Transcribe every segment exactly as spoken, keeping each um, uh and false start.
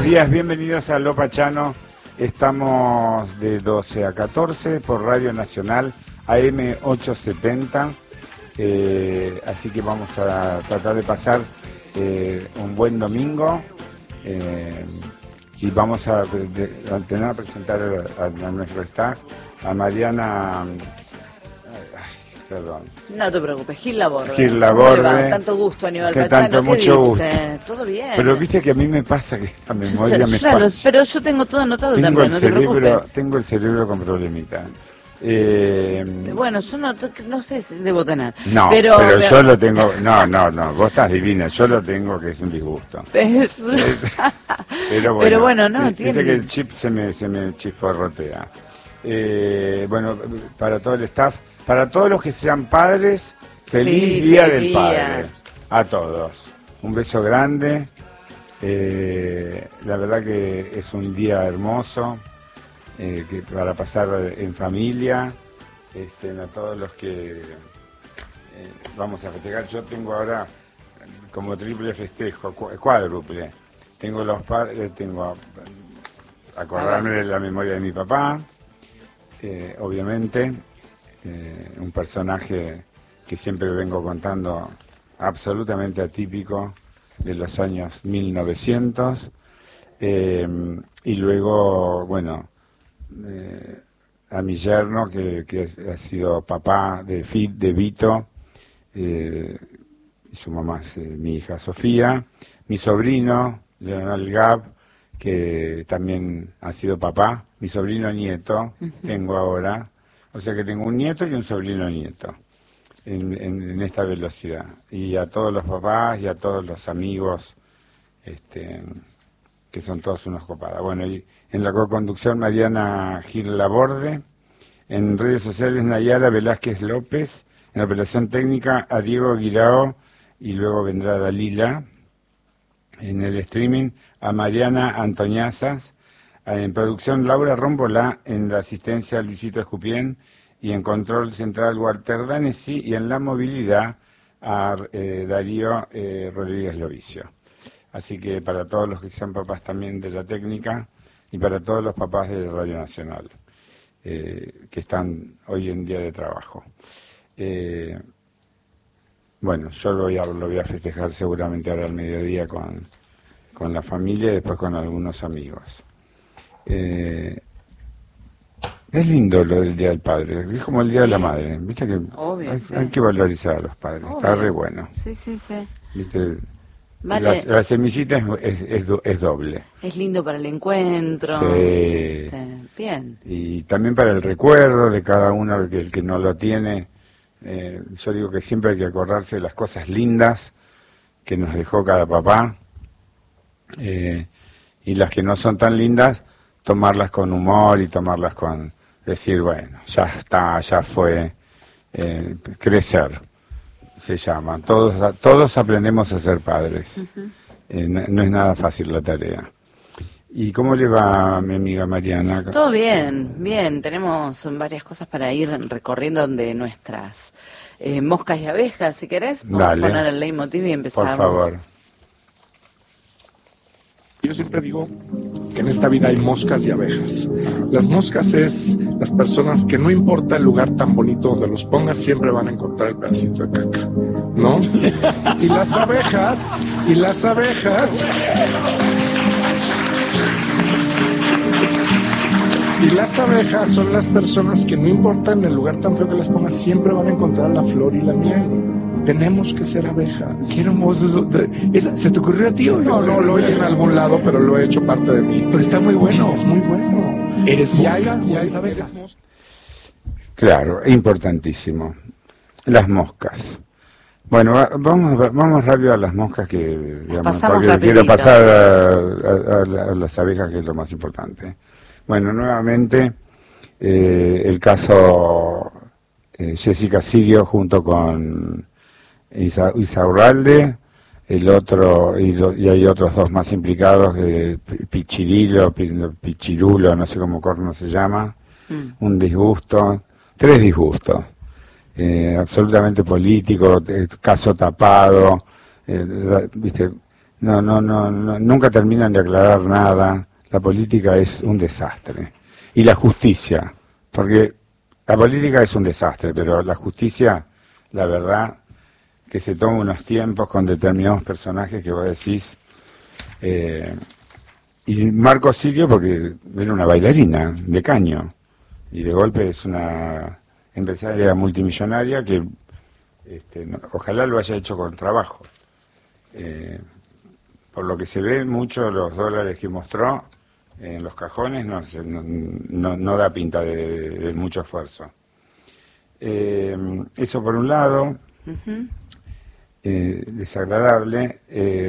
días, bienvenidos a Lo Pachano. Estamos de doce a catorce por Radio Nacional A M ochocientos setenta, eh, así que vamos a tratar de pasar eh, un buen domingo eh, y vamos a, de, a tener a presentar a, a nuestro staff, a Mariana... Perdón. No te preocupes, Gil Laborde. Gil Laborde. Tanto gusto, Aníbal que Pachano. Tanto, ¿Qué mucho dice? Gusto. Todo bien. Pero viste que a mí me pasa que la memoria yo, me claro, falla. pero yo tengo todo anotado tengo también, el no cerebro, te preocupes. Tengo el cerebro con problemita. Eh, bueno, yo no, no sé si debo tener. No, pero, pero, pero yo lo tengo... No, no, no, vos estás divina, yo lo tengo que es un disgusto. Es... pero bueno, pero bueno no, viste tiene... que el chip se me, se me chisporrotea. Eh, bueno, para todo el staff, para todos los que sean padres, feliz sí, Día feliz del día. Padre. A todos. Un beso grande. Eh, la verdad que es un día hermoso eh, que para pasar en familia. Este, a todos los que eh, vamos a festejar. Yo tengo ahora como triple festejo, cuádruple. Tengo los padres, tengo a, acordarme de la memoria de mi papá. Eh, obviamente, eh, un personaje que siempre vengo contando absolutamente atípico de los años mil novecientos, eh, y luego, bueno, eh, a mi yerno que, que ha sido papá de, Fit, de Vito, eh, y su mamá es eh, mi hija Sofía, mi sobrino, Leonel Gab, que también ha sido papá, mi sobrino nieto, uh-huh. tengo ahora, o sea que tengo un nieto y un sobrino nieto, en, en, en esta velocidad. Y a todos los papás y a todos los amigos, este, que son todos unos copadas. Bueno, y en la co-conducción Mariana Gil Laborde, en redes sociales Nayara Velázquez López, en la operación técnica a Diego Guirao, y luego vendrá Dalila, en el streaming a Mariana Antoñazas, en producción Laura Rómbola, en la asistencia Luisito Escupien y en control central Walter Danesi, y en la movilidad a eh, Darío eh, Rodríguez Lovicio. Así que para todos los que sean papás también de la técnica y para todos los papás de Radio Nacional eh, que están hoy en día de trabajo. Eh, Bueno, yo lo voy, a, lo voy a festejar seguramente ahora al mediodía con, con la familia y después con algunos amigos. Eh, es lindo lo del Día del Padre, es como el Día sí. de la Madre, viste que Obvio, hay, sí. hay que valorizar a los padres, Obvio. Está re bueno. Sí, sí, sí. ¿Viste? Vale. La, la semillita es, es, es, es doble. Es lindo para el encuentro. Sí. Este, bien. Y también para el recuerdo de cada uno, el que, el que no lo tiene. Eh, yo digo que siempre hay que acordarse de las cosas lindas que nos dejó cada papá, eh, y las que no son tan lindas, tomarlas con humor y tomarlas con decir, bueno, ya está, ya fue, eh, crecer, se llama. Todos, todos aprendemos a ser padres. Uh-huh. eh, no, no es nada fácil la tarea. ¿Y cómo le va a mi amiga Mariana? Todo bien, bien. Tenemos varias cosas para ir recorriendo de nuestras eh, moscas y abejas, si querés. Vamos Dale. a poner el leitmotiv y empezamos. Por favor. Yo siempre digo que en esta vida hay moscas y abejas. Las moscas es las personas que no importa el lugar tan bonito donde los pongas, siempre van a encontrar el pedacito de caca, ¿no? Y las abejas, y las abejas... Y las abejas son las personas que no importa en el lugar tan feo que las pongas, siempre van a encontrar la flor y la miel. Tenemos que ser abejas. Qué hermoso eso. ¿Eso ¿Se te ocurrió a ti o no? No, lo oí en algún lado, pero lo he hecho parte de mí. Pero está muy bueno. Es muy bueno. ¿Eres mosca? Y hay, y hay abejas. Claro, importantísimo. Las moscas. Bueno, va, vamos vamos rápido a las moscas que, digamos, porque rapidito. Quiero pasar a, a, a, a las abejas, que es lo más importante. Bueno, nuevamente eh, el caso eh, Jessica Sirio junto con Isa, Isaurralde, el otro, y, lo, y hay otros dos más implicados, eh, Pichirilo, Pichirulo, no sé cómo corno se llama, mm. un disgusto, tres disgustos. Eh, absolutamente político, eh, caso tapado, eh, viste, no, no, no, no, nunca terminan de aclarar nada. La política es un desastre. Y la justicia, porque la política es un desastre, pero la justicia, la verdad, que se toma unos tiempos con determinados personajes que vos decís. Eh, y Marco Sirio, porque era una bailarina de caño, y de golpe es una empresaria multimillonaria que este, no, ojalá lo haya hecho con trabajo. Eh, por lo que se ve, mucho los dólares que mostró en los cajones no, no, no, no da pinta de, de, de mucho esfuerzo. Eh, eso por un lado, uh-huh. eh, desagradable. Eh,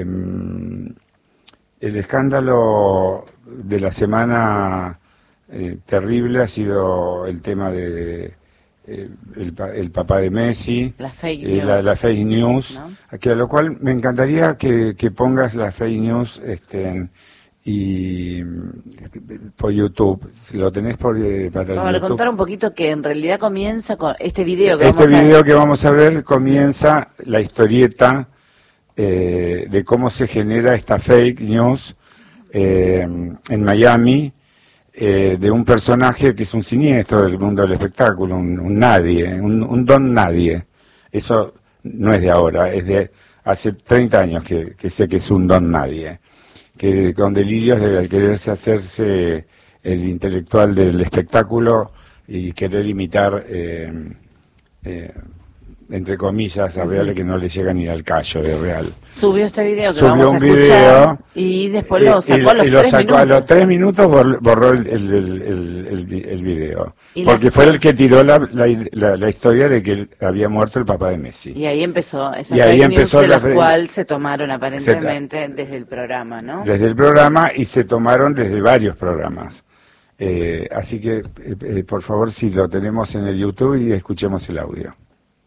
el escándalo de la semana eh, terrible ha sido el tema de eh, el, el papá de Messi, la fake eh, news, la, la fake news, ¿no? Que a lo cual me encantaría que, que pongas la fake news este, en, y por YouTube, si lo tenés por eh, para Vamos YouTube. a contar un poquito que en realidad comienza con este video que este vamos video a... que vamos a ver comienza la historieta eh, de cómo se genera esta fake news eh, en Miami, eh, de un personaje que es un siniestro del mundo del espectáculo, un, un nadie, un, un don nadie. Eso no es de ahora, es de hace treinta años que, que sé que es un don nadie, que con delirios de quererse hacerse el intelectual del espectáculo y querer imitar, eh, eh, entre comillas, a Real, que no le llega ni al callo de Real. Subió este video que Subió vamos a un escuchar video, y después lo sacó y, a los y lo tres sacó minutos. A los tres minutos borró, borró el, el, el, el, el, el video. Porque la... fue el que tiró la, la, la, la historia de que había muerto el papá de Messi. Y ahí empezó esa y ahí fake empezó news de la la cual se tomaron aparentemente se, desde el programa, ¿no? Desde el programa y se tomaron desde varios programas. Eh, así que, eh, eh, por favor, si lo tenemos en el YouTube y escuchemos el audio.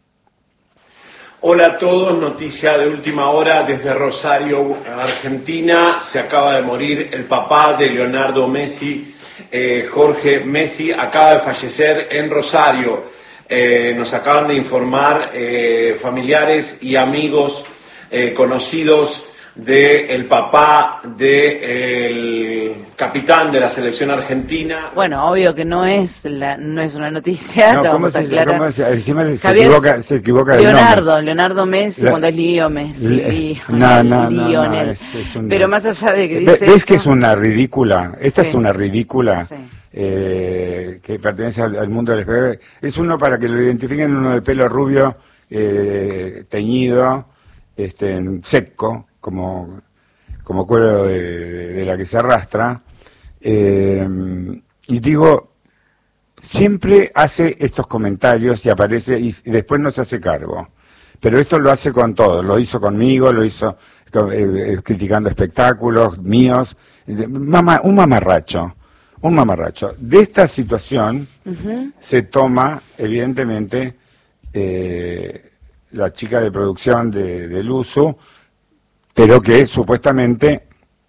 Hola a todos, noticia de última hora desde Rosario, Argentina. Se acaba de morir el papá de Leonardo Messi, eh, Jorge Messi, acaba de fallecer en Rosario. Eh, nos acaban de informar eh, familiares y amigos eh, conocidos del papá del capitán de la selección argentina. Bueno, obvio que no es la, no es una noticia. No, te ¿cómo vamos a se, aclarar. ¿cómo se, encima se Javier, equivoca, se equivoca Leonardo, el Leonardo Messi, la, cuando es Lío Messi. Le, no, no, no, Lionel. no, es, es un, pero más allá de que dice ¿ves eso, que es una ridícula? Esta sí. es una ridícula. Sí. Eh, que pertenece al, al mundo del espectáculo. Es uno para que lo identifiquen, uno de pelo rubio, eh, teñido, este, seco, como, como cuero de, de la que se arrastra. Eh, y digo, siempre hace estos comentarios y aparece y, y después no se hace cargo. Pero esto lo hace con todo, lo hizo conmigo, lo hizo con, eh, criticando espectáculos míos, Mama, un mamarracho. Un mamarracho. De esta situación uh-huh. se toma, evidentemente, eh, la chica de producción de, de Luzu, pero que supuestamente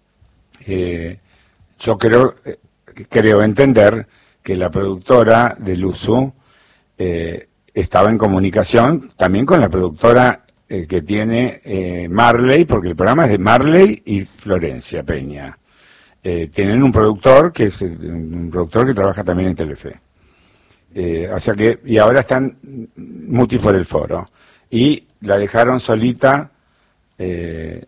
eh, yo creo, eh, creo entender que la productora de Luzu eh, estaba en comunicación también con la productora eh, que tiene eh, Marley, porque el programa es de Marley y Florencia Peña. Eh, tienen un productor que es un productor que trabaja también en Telefe. Eh, o sea que, y ahora están mutis por el foro. Y la dejaron solita eh,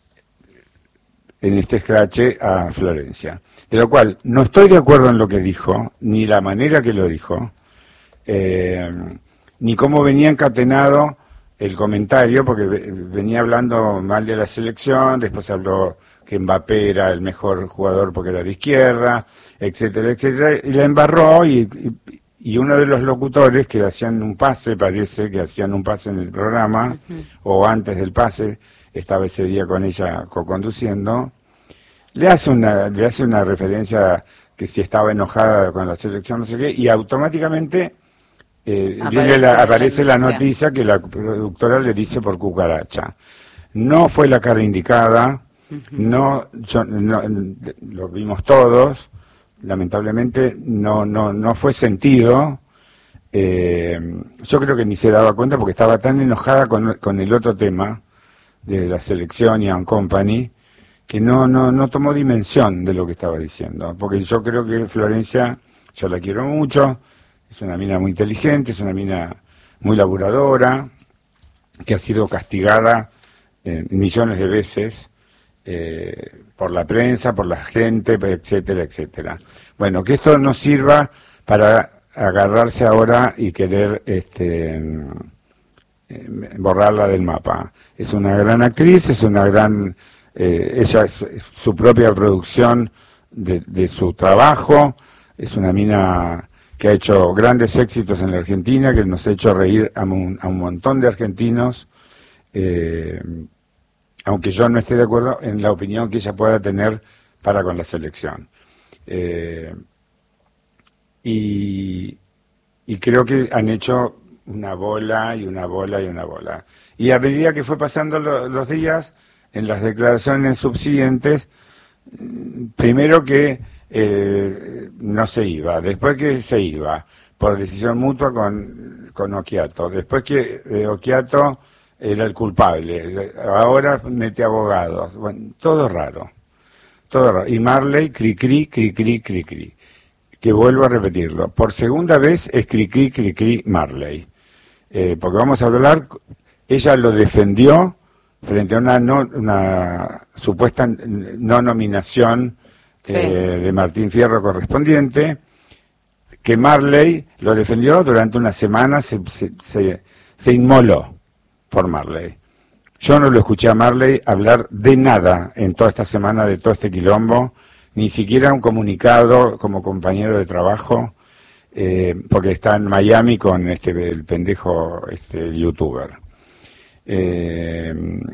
en este escrache a Florencia. De lo cual, no estoy de acuerdo en lo que dijo, ni la manera que lo dijo, eh, ni cómo venía encatenado el comentario, porque venía hablando mal de la selección, después habló que Mbappé era el mejor jugador porque era de izquierda, etcétera, etcétera, y la embarró y, y, y uno de los locutores que hacían un pase, parece que hacían un pase en el programa, uh-huh. o antes del pase, estaba ese día con ella co-conduciendo, le hace una, le hace una referencia que si estaba enojada con la selección, no sé qué, y automáticamente eh, aparece, viene la, aparece la noticia. la noticia que la productora le dice por cucaracha. No fue la cara indicada. No, yo, no, lo vimos todos, lamentablemente no no no fue sentido. Eh, yo creo que ni se daba cuenta porque estaba tan enojada con, con el otro tema de la selección y On Company que no, no, no tomó dimensión de lo que estaba diciendo, porque yo creo que Florencia, yo la quiero mucho, es una mina muy inteligente, es una mina muy laburadora, que ha sido castigada eh, millones de veces eh, por la prensa, por la gente, etcétera, etcétera. Bueno, que esto nos sirva para agarrarse ahora y querer este, eh, borrarla del mapa. Es una gran actriz, es una gran... Eh, ella es, es su propia producción de, de su trabajo, es una mina que ha hecho grandes éxitos en la Argentina, que nos ha hecho reír a un, a un montón de argentinos, eh, aunque yo no esté de acuerdo en la opinión que ella pueda tener para con la selección. Eh, y, y creo que han hecho una bola y una bola y una bola. Y a medida que fue pasando lo, los días, en las declaraciones subsiguientes, primero que eh, no se iba, después que se iba, por decisión mutua con, con Occhiato, después que eh, Occhiato era el culpable, ahora mete abogados, bueno, todo raro, todo raro. Y Marley, cri cri, cri cri, cri cri, que vuelvo a repetirlo, por segunda vez es cri cri, cri cri Marley, eh, porque vamos a hablar, ella lo defendió frente a una, no, una supuesta no nominación sí. eh, de Martín Fierro correspondiente, que Marley lo defendió durante una semana, se, se, se, se inmoló por Marley. Yo no lo escuché a Marley hablar de nada en toda esta semana, de todo este quilombo, ni siquiera un comunicado como compañero de trabajo, eh, porque está en Miami con este el pendejo este youtuber. Eh,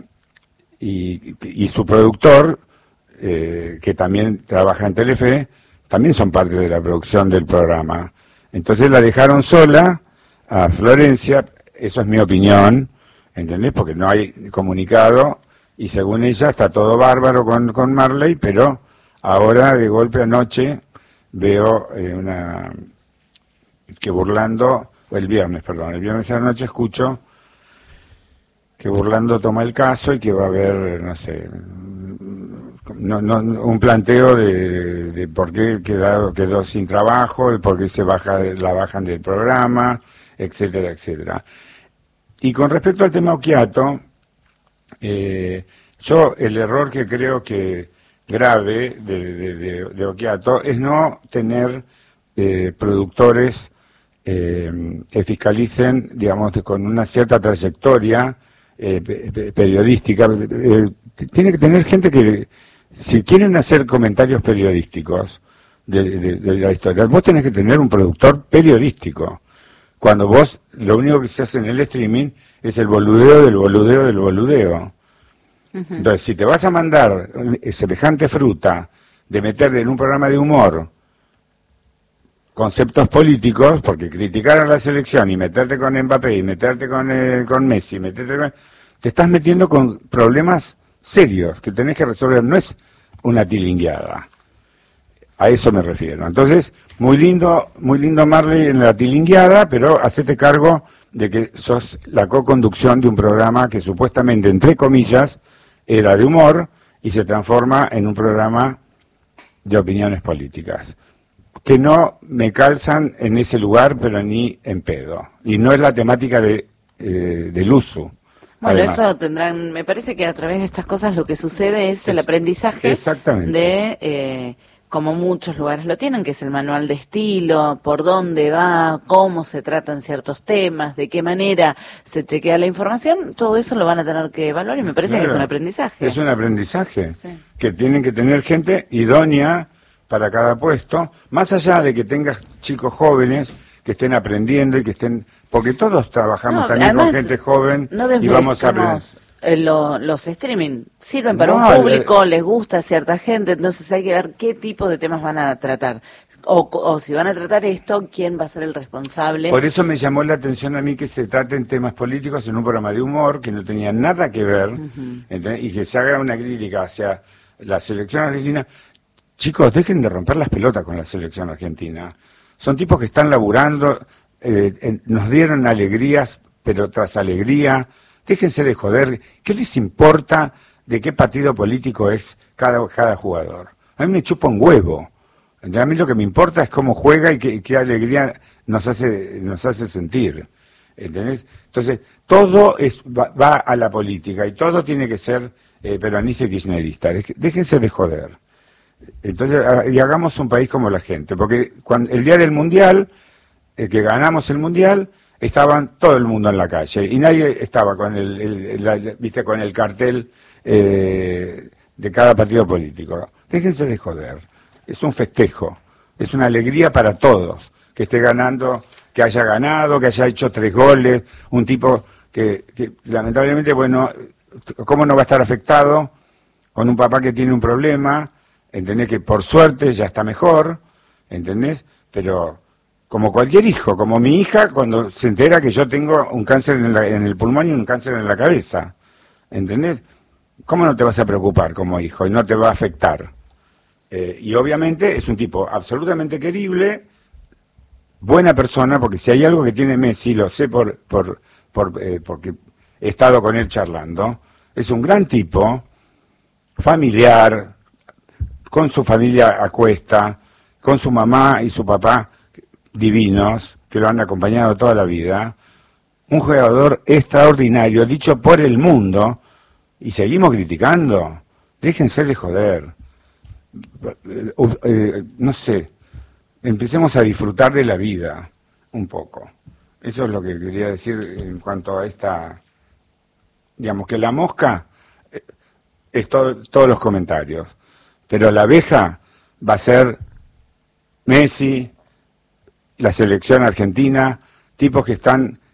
y, y su productor, eh, que también trabaja en Telefe, también son parte de la producción del programa. Entonces la dejaron sola a Florencia, eso es mi opinión, ¿entendés? Porque no hay comunicado y según ella está todo bárbaro con, con Marley, pero ahora de golpe anoche veo eh, una que burlando, o el viernes, perdón, el viernes a la noche escucho que Burlando toma el caso y que va a haber, no sé, no, no, un planteo de, de por qué quedó, quedó sin trabajo, de por qué se baja, la bajan del programa, etcétera, etcétera. Y con respecto al tema Occhiato, eh, yo el error que creo que grave de, de, de, de Occhiato es no tener eh, productores eh, que fiscalicen, digamos, con una cierta trayectoria Eh, periodística. Eh, tiene que tener gente que, si quieren hacer comentarios periodísticos de, de, de la historia, vos tenés que tener un productor periodístico. Cuando vos, lo único que se hace en el streaming es el boludeo del boludeo del boludeo. Uh-huh. Entonces, si te vas a mandar semejante fruta de meterte en un programa de humor conceptos políticos, porque criticaron la selección y meterte con Mbappé y meterte con, eh, con Messi, meterte con, te estás metiendo con problemas serios que tenés que resolver, no es una tilingueada. A eso me refiero. Entonces, muy lindo, muy lindo Marley en la tilingueada, pero hacete cargo de que sos la co-conducción de un programa que supuestamente, entre comillas, era de humor y se transforma en un programa de opiniones políticas, que no me calzan en ese lugar, pero ni en pedo. Y no es la temática de eh, del uso. Bueno, además. Eso tendrán, me parece que a través de estas cosas lo que sucede es, es el aprendizaje de, eh, como muchos lugares lo tienen, que es el manual de estilo, por dónde va, cómo se tratan ciertos temas, de qué manera se chequea la información, todo eso lo van a tener que evaluar y me parece claro, que es un aprendizaje. Es un aprendizaje, sí. Que tienen que tener gente idónea para cada puesto, más allá de que tengas chicos jóvenes que estén aprendiendo y que estén, porque todos trabajamos no, también además, con gente joven no y vamos a aprender. Eh, lo, los streaming sirven para no, un público, eh, les gusta a cierta gente, entonces hay que ver qué tipo de temas van a tratar. O, o si van a tratar esto, ¿quién va a ser el responsable? Por eso me llamó la atención a mí que se traten temas políticos en un programa de humor que no tenía nada que ver, uh-huh. y que se haga una crítica hacia la selección argentina. Chicos, dejen de romper las pelotas con la selección argentina. Son tipos que están laburando, eh, eh, nos dieron alegrías, pero tras alegría. Déjense de joder. ¿Qué les importa de qué partido político es cada, cada jugador. A mí me chupa un huevo. A mí lo que me importa es cómo juega y qué, qué alegría nos hace, nos hace sentir. ¿Entendés? Entonces, todo es, va, va a la política y todo tiene que ser eh, peronista y kirchnerista. Déjense de joder. Entonces, y hagamos un país como la gente. Porque cuando, el día del Mundial, el que ganamos el Mundial, estaban todo el mundo en la calle y nadie estaba con el, el, la, viste, con el cartel eh, de cada partido político. Déjense de joder. Es un festejo. Es una alegría para todos que esté ganando, que haya ganado, que haya hecho tres goles, un tipo que, que lamentablemente, bueno, ¿cómo no va a estar afectado con un papá que tiene un problema? ¿Entendés? Que por suerte ya está mejor, ¿entendés? Pero como cualquier hijo, como mi hija cuando se entera que yo tengo un cáncer en, la, en el pulmón y un cáncer en la cabeza, ¿entendés? ¿Cómo no te vas a preocupar como hijo y no te va a afectar? Eh, y obviamente es un tipo absolutamente querible, buena persona, porque si hay algo que tiene Messi, lo sé por, por, por eh, porque he estado con él charlando, es un gran tipo, familiar, con su familia a cuesta, con su mamá y su papá divinos, que lo han acompañado toda la vida, un jugador extraordinario, dicho por el mundo, y seguimos criticando. Déjense de joder. Uh, eh, no sé, empecemos a disfrutar de la vida un poco. Eso es lo que quería decir en cuanto a esta, digamos que la mosca eh, es to- todos los comentarios, pero la abeja va a ser Messi, la selección argentina, tipos que están